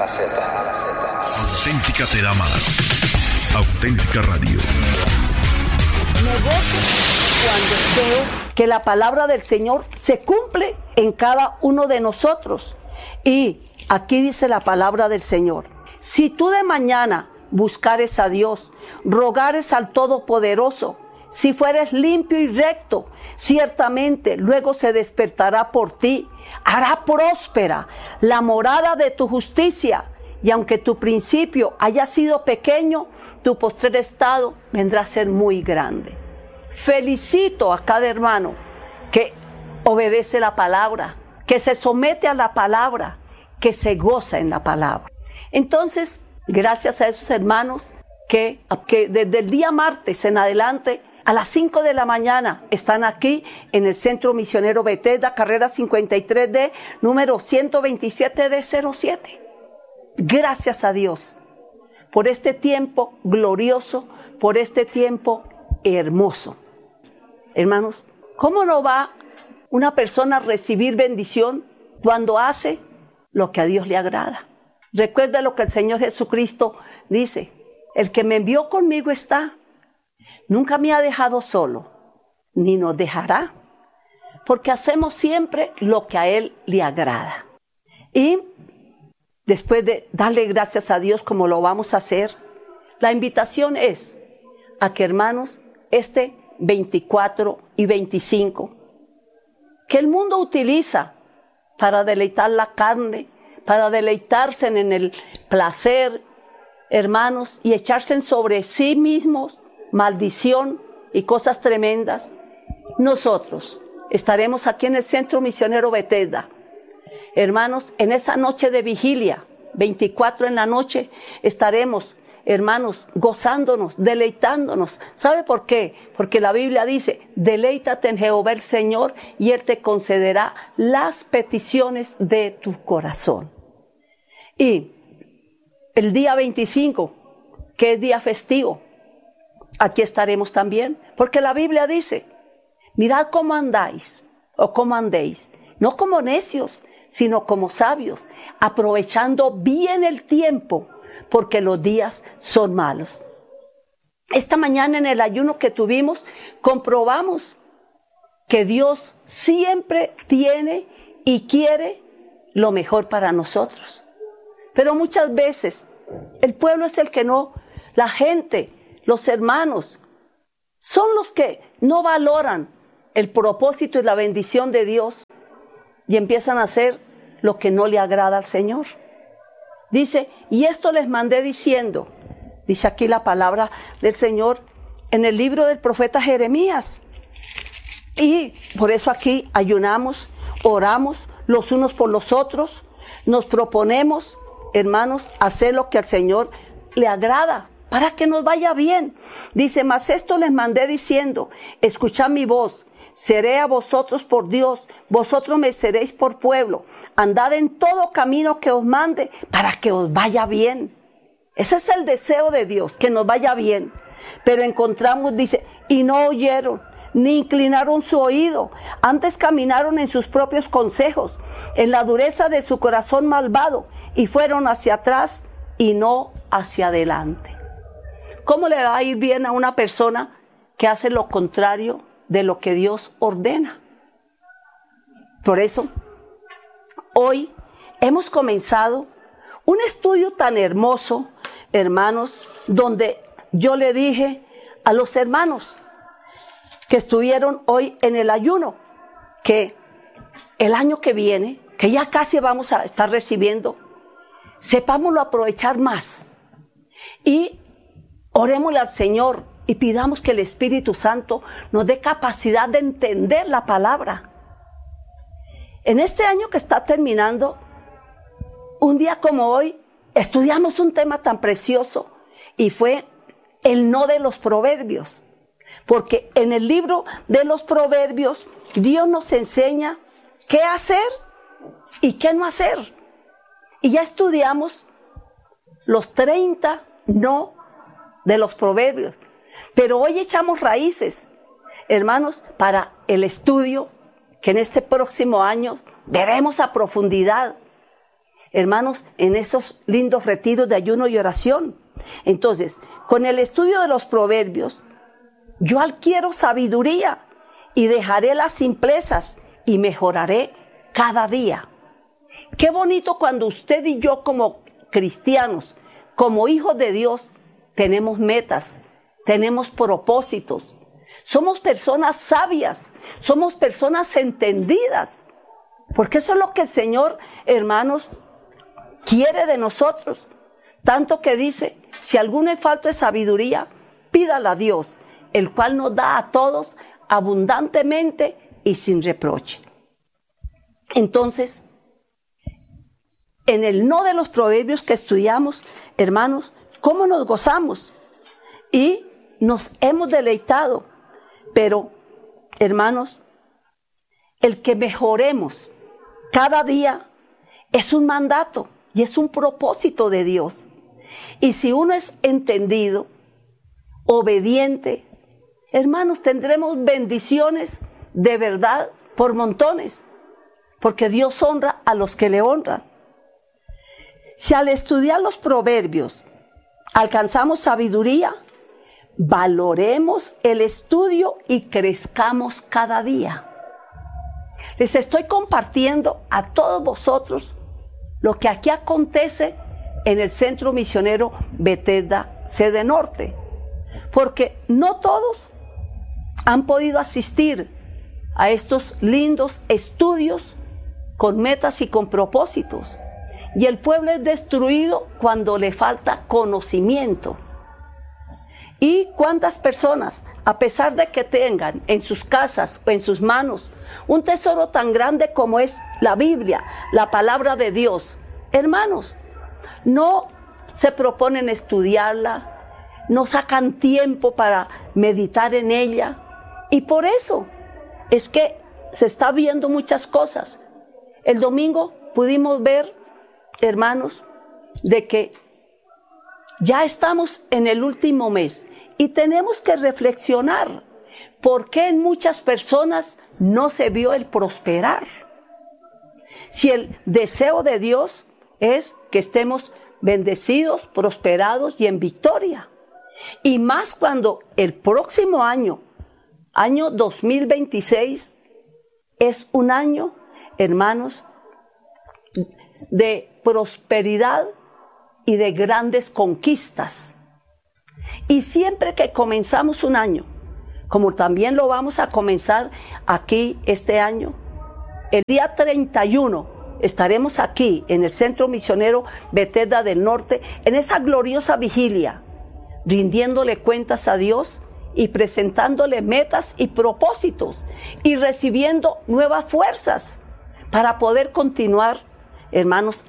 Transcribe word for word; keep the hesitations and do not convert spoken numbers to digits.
Auténtica te da más. Auténtica Radio. Me gozo cuando veo que la palabra del Señor se cumple en cada uno de nosotros. Y aquí dice la palabra del Señor: si tú de mañana buscares a Dios, rogares al Todopoderoso, si fueres limpio y recto, ciertamente luego se despertará por ti, hará próspera la morada de tu justicia, y aunque tu principio haya sido pequeño, tu postrer estado vendrá a ser muy grande. Felicito a cada hermano que obedece la palabra, que se somete a la palabra, que se goza en la palabra. Entonces, gracias a esos hermanos que, que desde el día martes en adelante, a las cinco de la mañana, están aquí en el Centro Misionero Bethesda, carrera cincuenta y tres D, número ciento veintisiete D cero siete. Gracias a Dios por este tiempo glorioso, por este tiempo hermoso. Hermanos, ¿cómo no va una persona a recibir bendición cuando hace lo que a Dios le agrada? Recuerda lo que el Señor Jesucristo dice: el que me envió conmigo está. Nunca me ha dejado solo, ni nos dejará, porque hacemos siempre lo que a Él le agrada. Y después de darle gracias a Dios como lo vamos a hacer, la invitación es a que, hermanos, este veinticuatro y veinticinco, que el mundo utiliza para deleitar la carne, para deleitarse en el placer, hermanos, y echarse sobre sí mismos maldición y cosas tremendas, nosotros estaremos aquí en el Centro Misionero Bethesda. Hermanos, en esa noche de vigilia, veinticuatro en la noche, estaremos, hermanos, gozándonos, deleitándonos. ¿Sabe por qué? Porque la Biblia dice: deleítate en Jehová el Señor y Él te concederá las peticiones de tu corazón. Y el día veinticinco, que es día festivo, aquí estaremos también, porque la Biblia dice: mirad cómo andáis, o cómo andéis, no como necios, sino como sabios, aprovechando bien el tiempo, porque los días son malos. Esta mañana en el ayuno que tuvimos, comprobamos que Dios siempre tiene y quiere lo mejor para nosotros. Pero muchas veces el pueblo es el que no, la gente, los hermanos, son los que no valoran el propósito y la bendición de Dios y empiezan a hacer lo que no le agrada al Señor. Dice: y esto les mandé diciendo, dice aquí la palabra del Señor en el libro del profeta Jeremías. Y por eso aquí ayunamos, oramos los unos por los otros, nos proponemos, hermanos, hacer lo que al Señor le agrada, para que nos vaya bien. Dice: mas esto les mandé diciendo, escuchad mi voz, seré a vosotros por Dios, vosotros me seréis por pueblo, andad en todo camino que os mande, para que os vaya bien. Ese es el deseo de Dios, que nos vaya bien. Pero encontramos, dice, y no oyeron, ni inclinaron su oído, antes caminaron en sus propios consejos, en la dureza de su corazón malvado, y fueron hacia atrás y no hacia adelante. ¿Cómo le va a ir bien a una persona que hace lo contrario de lo que Dios ordena? Por eso, hoy hemos comenzado un estudio tan hermoso, hermanos, donde yo le dije a los hermanos que estuvieron hoy en el ayuno, que el año que viene, que ya casi vamos a estar recibiendo, sepámoslo aprovechar más y orémosle al Señor y pidamos que el Espíritu Santo nos dé capacidad de entender la palabra. En este año que está terminando, un día como hoy, estudiamos un tema tan precioso y fue el no de los proverbios. Porque en el libro de los proverbios, Dios nos enseña qué hacer y qué no hacer. Y ya estudiamos los treinta no de los proverbios. Pero hoy echamos raíces, hermanos, para el estudio que en este próximo año veremos a profundidad. hermanos, en esos lindos retiros de ayuno y oración. Entonces, con el estudio de los proverbios, yo adquiero sabiduría y dejaré las simplezas y mejoraré cada día. Qué bonito cuando usted y yo como cristianos, como hijos de Dios, tenemos metas, tenemos propósitos. Somos personas sabias, somos personas entendidas. Porque eso es lo que el Señor, hermanos, quiere de nosotros. Tanto que dice, si alguno es falto de sabiduría, pídala a Dios, el cual nos da a todos abundantemente y sin reproche. Entonces, en el no de los proverbios que estudiamos, hermanos, ¿cómo nos gozamos? Y nos hemos deleitado. Pero, hermanos, el que mejoremos cada día es un mandato y es un propósito de Dios. Y si uno es entendido, obediente, hermanos, tendremos bendiciones de verdad por montones, porque Dios honra a los que le honran. Si al estudiar los proverbios alcanzamos sabiduría, valoremos el estudio y crezcamos cada día. Les estoy compartiendo a todos vosotros lo que aquí acontece en el Centro Misionero Bethesda, sede norte, porque no todos han podido asistir a estos lindos estudios con metas y con propósitos. Y el pueblo es destruido cuando le falta conocimiento. ¿Y cuántas personas, a pesar de que tengan en sus casas o en sus manos un tesoro tan grande como es la Biblia, la palabra de Dios, hermanos, no se proponen estudiarla, no sacan tiempo para meditar en ella? Y por eso es que se está viendo muchas cosas. El domingo pudimos ver, hermanos, de que ya estamos en el último mes y tenemos que reflexionar por qué en muchas personas no se vio el prosperar. Si el deseo de Dios es que estemos bendecidos, prosperados y en victoria. Y más cuando el próximo año, año dos mil veintiséis, es un año, hermanos, de prosperidad y de grandes conquistas. Y siempre que comenzamos un año, como también lo vamos a comenzar aquí este año, el día treinta y uno estaremos aquí en el Centro Misionero Bethesda del Norte, en esa gloriosa vigilia, rindiéndole cuentas a Dios y presentándole metas y propósitos y recibiendo nuevas fuerzas para poder continuar, hermanos,